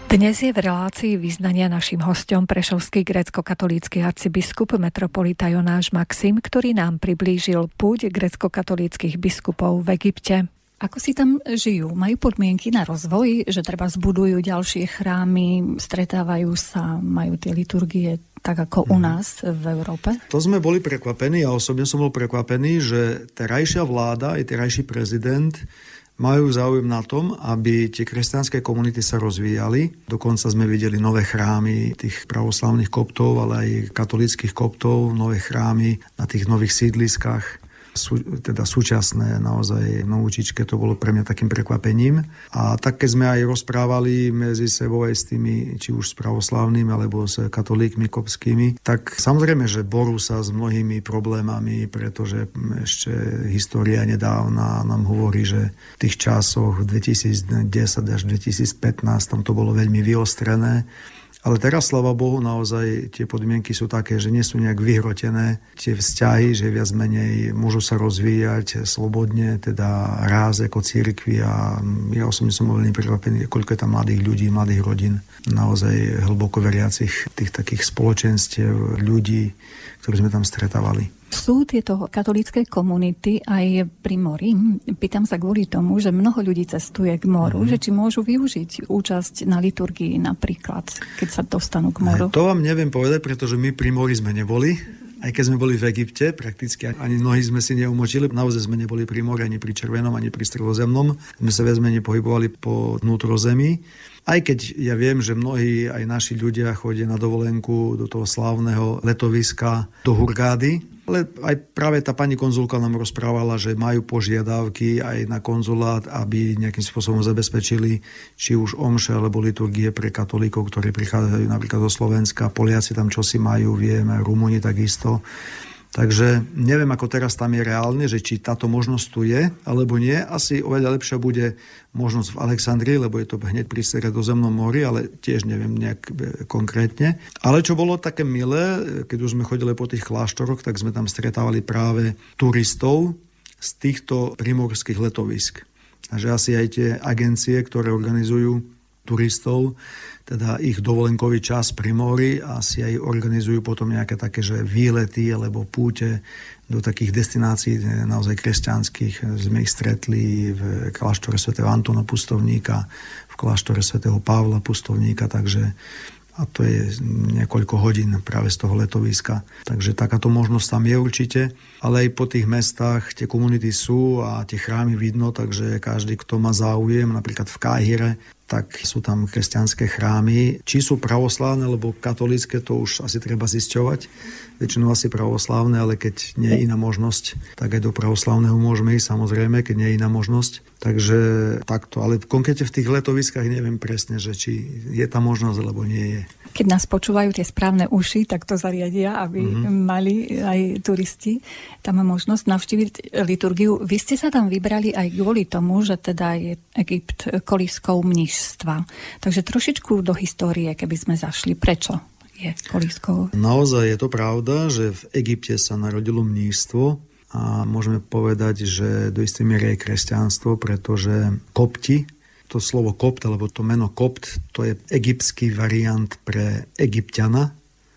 Dnes je v relácii vyznania naším hosťom prešovský grécko-katolícky arcibiskup metropolita Jonáš Maxim, ktorý nám priblížil púť grécko-katolíckych biskupov v Egypte. Ako si tam žijú? Majú podmienky na rozvoj, že treba zbudujú ďalšie chrámy, stretávajú sa, majú tie liturgie tak ako u nás v Európe? To sme boli prekvapení, ja osobne som bol prekvapený, že terajšia vláda aj terajší prezident majú záujem na tom, aby tie kresťanské komunity sa rozvíjali. Dokonca sme videli nové chrámy tých pravoslavných koptov, ale aj katolíckych koptov, nové chrámy na tých nových sídliskách. Teda súčasné naozaj novúčičke, to bolo pre mňa takým prekvapením. A tak, keď sme aj rozprávali medzi sebou aj s tými, či už s pravoslavnými, alebo s katolíkmi kopskými, tak samozrejme, že ború sa s mnohými problémami, pretože ešte história nedávna nám hovorí, že v tých časoch 2010 až 2015 tam to bolo veľmi vyostrené. Ale teraz, sláva Bohu, naozaj tie podmienky sú také, že nie sú nejak vyhrotené tie vzťahy, že viac menej môžu sa rozvíjať slobodne, teda ráz ako cirkvi a ja osobne som veľmi prekvapený, koľko je tam mladých ľudí, mladých rodín, naozaj hlboko veriacich tých takých spoločenstiev, ľudí, ktorí sme tam stretávali. Sú tieto katolícke komunity aj pri mori? Pýtam sa kvôli tomu, že mnoho ľudí cestuje k moru, že či môžu využiť účasť na liturgii napríklad, keď sa dostanú k moru. To vám neviem povedať, pretože my pri mori sme neboli. Aj keď sme boli v Egypte, prakticky ani nohy sme si neumočili. Naozaj sme neboli pri mori, ani pri Červenom, ani pri Stredozemnom. My sa viac menej pohybovali po vnútrozemí. Aj keď ja viem, že mnohí aj naši ľudia chodia na dovolenku do toho slávneho letoviska do Hurgády, ale aj práve tá pani konzulka nám rozprávala, že majú požiadavky aj na konzulát, aby nejakým spôsobom zabezpečili či už omše alebo liturgie pre katolíkov, ktorí prichádzajú napríklad do Slovenska. Poliaci tam čosi majú, vieme, Rumúni takisto. Takže neviem, ako teraz tam je reálne, že či táto možnosť tu je, alebo nie. Asi oveľa lepšia bude možnosť v Alexandrii, lebo je to hneď pri Stredozemnom mori, ale tiež neviem nejak konkrétne. Ale čo bolo také milé, keď už sme chodili po tých kláštoroch, tak sme tam stretávali práve turistov z týchto primorských letovisk. A že asi aj tie agencie, ktoré organizujú turistov, teda ich dovolenkový čas pri mori, asi aj organizujú potom nejaké také, že výlety alebo púte do takých destinácií naozaj kresťanských. Sme ich stretli v kláštore svätého Antona Pustovníka, v kláštore svätého Pavla Pustovníka, takže a to je niekoľko hodín práve z toho letoviska. Takže takáto možnosť tam je určite. Ale aj po tých mestách tie komunity sú a tie chrámy vidno, takže každý, kto má záujem, napríklad v Káhire, tak sú tam kresťanské chrámy. Či sú pravoslávne alebo katolícke, to už asi treba zisťovať. Väčšinou asi pravoslávne, ale keď nie je iná možnosť, tak aj do pravoslávneho môžeme ísť, samozrejme, keď nie je iná možnosť. Takže takto. Ale konkrétne v tých letoviskách neviem presne, že či je tá možnosť, alebo nie je. Keď nás počúvajú tie správne uši, tak to zariadia, aby mali aj turisti tam možnosť navštíviť liturgiu. Vy ste sa tam vybrali aj kvôli tomu, že teda je Egypt kolískou mníšstva. Takže trošičku do histórie, keby sme zašli. Prečo je kolískou? Naozaj je to pravda, že v Egypte sa narodilo mníšstvo a môžeme povedať, že do istej miery je kresťanstvo, pretože kopti, to slovo kopt, alebo to meno kopt, to je egyptský variant pre Egypťana.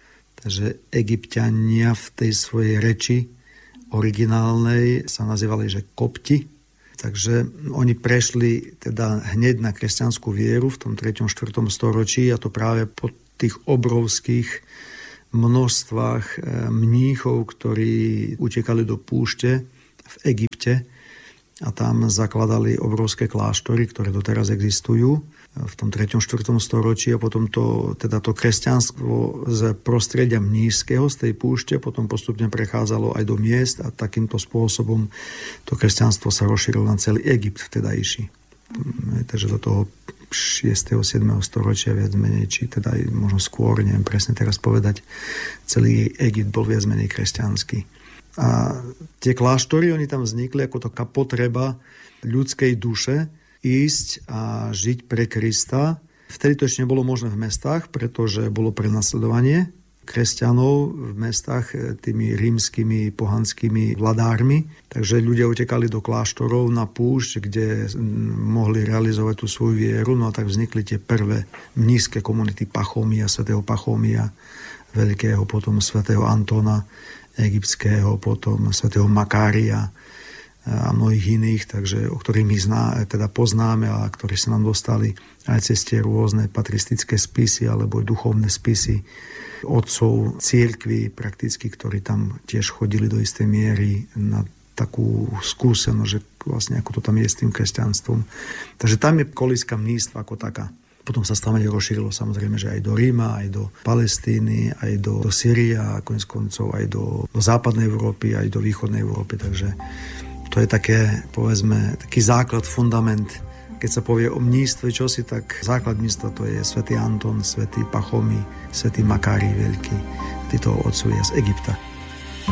Takže Egypťania v tej svojej reči originálnej sa nazývali, že kopti. Takže oni prešli teda hneď na kresťanskú vieru v tom 3. 4. storočí a to práve po tých obrovských množstvách mníchov, ktorí utekali do púšte v Egypte a tam zakladali obrovské kláštory, ktoré doteraz existujú v tom 3. 4. storočí a potom to kresťanstvo z prostredia mníšskeho, z tej púšte, potom postupne prechádzalo aj do miest a takýmto spôsobom to kresťanstvo sa rozšírilo na celý Egypt vtedajší. Takže do toho 6. 7. storočia viac menej, či teda aj možno skôr, neviem presne teraz povedať, celý Egypt bol viac menej kresťanský. A tie kláštory, oni tam vznikli ako taká potreba ľudskej duše ísť a žiť pre Krista. Vtedy to ešte nebolo možné v mestách, pretože bolo prenasledovanie kresťanov v mestách tými rímskymi pohanskými vladármi. Takže ľudia utekali do kláštorov na púšť, kde mohli realizovať tú svoju vieru. No a tak vznikli tie prvé mníšske komunity Pachomia, svätého Pachomia veľkého, potom svätého Antona egyptského, potom svätého Makária a mnohých iných, takže, o ktorých my teda poznáme a ktorí sa nám dostali aj cez tie rôzne patristické spisy alebo duchovné spisy otcov cirkvi prakticky, ktorí tam tiež chodili do istej miery na takú skúsenosť, že vlastne ako to tam je s tým kresťanstvom. Takže tam je kolíska mníctva ako taká. Potom sa stále rozšírilo samozrejme, že aj do Ríma, aj do Palestíny, aj do Sýrie a koniec koncov aj do západnej Európy, aj do východnej Európy. Takže to je také, povedzme, taký základ, fundament. Keď sa povie o mníctve čosi, tak základ mníctva to je svätý Anton, svätý Pachomy, svätý Makári veľký, títo otcovia z Egypta.